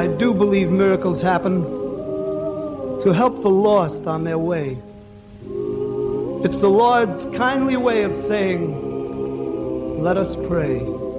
I do believe miracles happen to help the lost on their way. It's the Lord's kindly way of saying, let us pray.